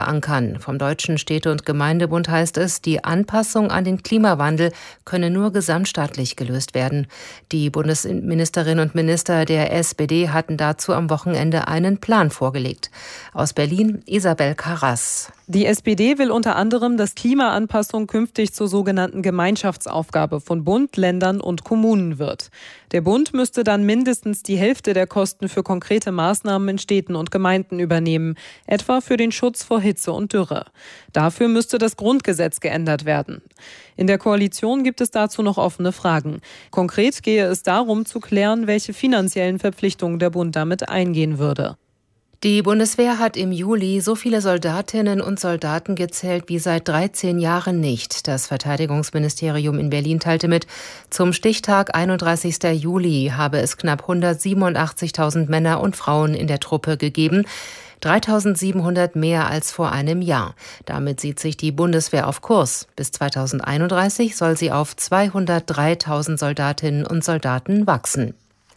verankern. Vom Deutschen Städte- und Gemeindebund heißt es, die Anpassung an den Klimawandel könne nur gesamtstaatlich gelöst werden. Die Bundesministerinnen und Minister der SPD hatten dazu am Wochenende einen Plan vorgelegt. Aus Berlin Isabel Karras. Die SPD will unter anderem, dass Klimaanpassung künftig zur sogenannten Gemeinschaftsaufgabe von Bund, Ländern und Kommunen wird. Der Bund müsste dann mindestens die Hälfte der Kosten für konkrete Maßnahmen in Städten und Gemeinden übernehmen, etwa für den Schutz vor Hitze und Dürre. Dafür müsste das Grundgesetz geändert werden. In der Koalition gibt es dazu noch offene Fragen. Konkret gehe es darum zu klären, welche finanziellen Verpflichtungen der Bund damit eingehen würde. Die Bundeswehr hat im Juli so viele Soldatinnen und Soldaten gezählt wie seit 13 Jahren nicht. Das Verteidigungsministerium in Berlin teilte mit, zum Stichtag 31. Juli habe es knapp 187.000 Männer und Frauen in der Truppe gegeben. 3.700 mehr als vor einem Jahr. Damit sieht sich die Bundeswehr auf Kurs. Bis 2031 soll sie auf 203.000 Soldatinnen und Soldaten wachsen.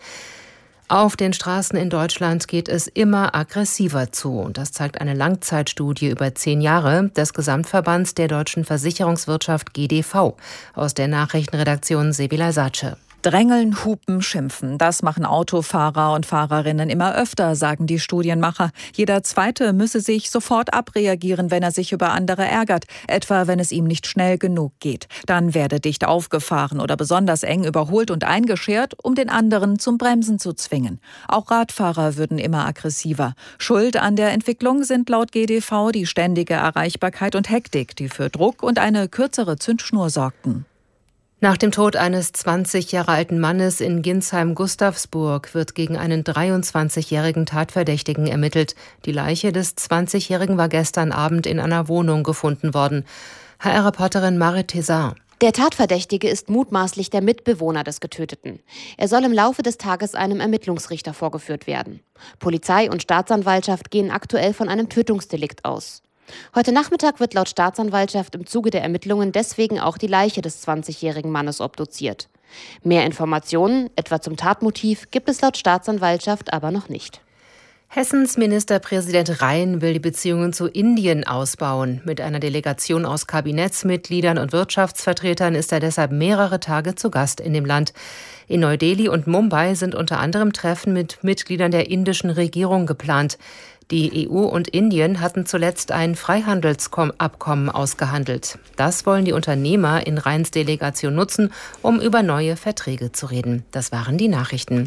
Auf den Straßen in Deutschland geht es immer aggressiver zu. Und das zeigt eine Langzeitstudie über 10 Jahre des Gesamtverbands der deutschen Versicherungswirtschaft GDV. Aus der Nachrichtenredaktion Sevilla Sace. Drängeln, hupen, schimpfen. Das machen Autofahrer und Fahrerinnen immer öfter, sagen die Studienmacher. Jeder Zweite müsse sich sofort abreagieren, wenn er sich über andere ärgert. Etwa, wenn es ihm nicht schnell genug geht. Dann werde dicht aufgefahren oder besonders eng überholt und eingeschert, um den anderen zum Bremsen zu zwingen. Auch Radfahrer würden immer aggressiver. Schuld an der Entwicklung sind laut GDV die ständige Erreichbarkeit und Hektik, die für Druck und eine kürzere Zündschnur sorgten. Nach dem Tod eines 20 Jahre alten Mannes in Ginsheim-Gustavsburg wird gegen einen 23-jährigen Tatverdächtigen ermittelt. Die Leiche des 20-Jährigen war gestern Abend in einer Wohnung gefunden worden. HR-Reporterin Marit Thesar. Der Tatverdächtige ist mutmaßlich der Mitbewohner des Getöteten. Er soll im Laufe des Tages einem Ermittlungsrichter vorgeführt werden. Polizei und Staatsanwaltschaft gehen aktuell von einem Tötungsdelikt aus. Heute Nachmittag wird laut Staatsanwaltschaft im Zuge der Ermittlungen deswegen auch die Leiche des 20-jährigen Mannes obduziert. Mehr Informationen, etwa zum Tatmotiv, gibt es laut Staatsanwaltschaft aber noch nicht. Hessens Ministerpräsident Rhein will die Beziehungen zu Indien ausbauen. Mit einer Delegation aus Kabinettsmitgliedern und Wirtschaftsvertretern ist er deshalb mehrere Tage zu Gast in dem Land. In Neu-Delhi und Mumbai sind unter anderem Treffen mit Mitgliedern der indischen Regierung geplant. Die EU und Indien hatten zuletzt ein Freihandelsabkommen ausgehandelt. Das wollen die Unternehmer in Rheins Delegation nutzen, um über neue Verträge zu reden. Das waren die Nachrichten.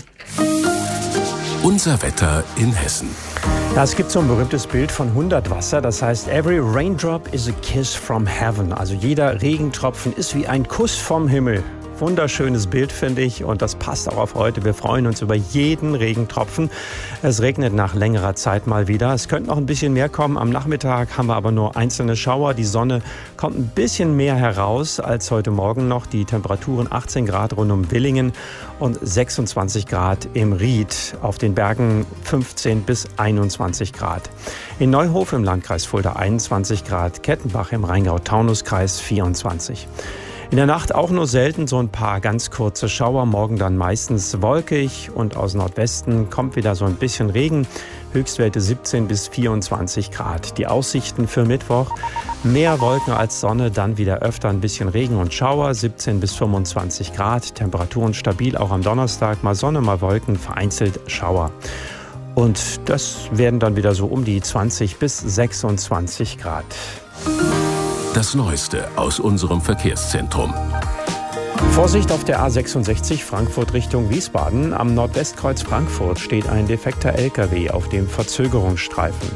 Unser Wetter in Hessen. Ja, es gibt so ein berühmtes Bild von Hundertwasser, das heißt, every raindrop is a kiss from heaven. Also jeder Regentropfen ist wie ein Kuss vom Himmel. Wunderschönes Bild, finde ich, und das passt auch auf heute. Wir freuen uns über jeden Regentropfen. Es regnet nach längerer Zeit mal wieder. Es könnte noch ein bisschen mehr kommen. Am Nachmittag haben wir aber nur einzelne Schauer. Die Sonne kommt ein bisschen mehr heraus als heute Morgen noch. Die Temperaturen 18 Grad rund um Willingen und 26 Grad im Ried. Auf den Bergen 15 bis 21 Grad. In Neuhof im Landkreis Fulda 21 Grad. Kettenbach im Rheingau-Taunus-Kreis 24. In der Nacht auch nur selten so ein paar ganz kurze Schauer, morgen dann meistens wolkig und aus Nordwesten kommt wieder so ein bisschen Regen. Höchstwerte 17 bis 24 Grad. Die Aussichten für Mittwoch: mehr Wolken als Sonne, dann wieder öfter ein bisschen Regen und Schauer, 17 bis 25 Grad. Temperaturen stabil, auch am Donnerstag, mal Sonne, mal Wolken, vereinzelt Schauer. Und das werden dann wieder so um die 20 bis 26 Grad. Das Neueste aus unserem Verkehrszentrum. Vorsicht auf der A66 Frankfurt Richtung Wiesbaden. Am Nordwestkreuz Frankfurt steht ein defekter LKW auf dem Verzögerungsstreifen.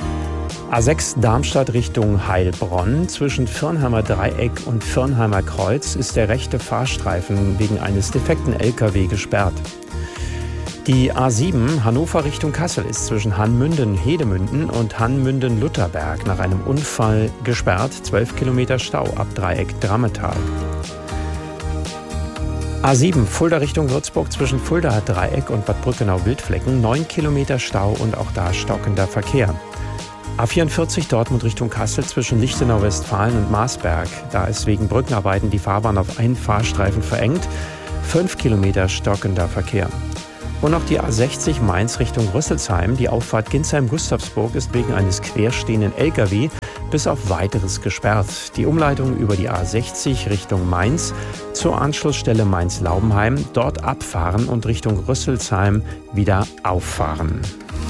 A6 Darmstadt Richtung Heilbronn. Zwischen Firnheimer Dreieck und Firnheimer Kreuz ist der rechte Fahrstreifen wegen eines defekten LKW gesperrt. Die A7 Hannover Richtung Kassel ist zwischen Hannmünden-Hedemünden und Hannmünden-Lutherberg nach einem Unfall gesperrt. 12 Kilometer Stau ab Dreieck Drammetal. A7 Fulda Richtung Würzburg zwischen Fuldaer Dreieck und Bad Brückenau-Wildflecken. 9 Kilometer Stau und auch da stockender Verkehr. A44 Dortmund Richtung Kassel zwischen Lichtenau-Westfalen und Marsberg. Da ist wegen Brückenarbeiten die Fahrbahn auf einen Fahrstreifen verengt. 5 Kilometer stockender Verkehr. Und auch die A60 Mainz Richtung Rüsselsheim. Die Auffahrt Ginsheim-Gustavsburg ist wegen eines querstehenden LKW bis auf Weiteres gesperrt. Die Umleitung über die A60 Richtung Mainz zur Anschlussstelle Mainz-Laubenheim, dort abfahren und Richtung Rüsselsheim wieder auffahren.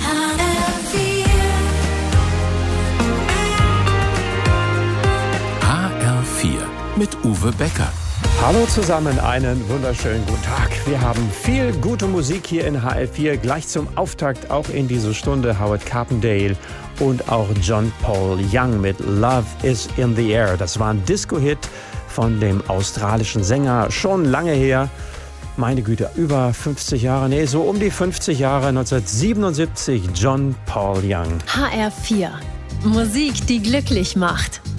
HR4 mit Uwe Becker. Hallo zusammen, einen wunderschönen guten Tag. Wir haben viel gute Musik hier in HR4. Gleich zum Auftakt auch in diese Stunde Howard Carpendale und auch John Paul Young mit Love is in the Air. Das war ein Disco-Hit von dem australischen Sänger, schon lange her. Meine Güte, über 50 Jahre, nee, so um die 50 Jahre, 1977, John Paul Young. HR4, Musik, die glücklich macht.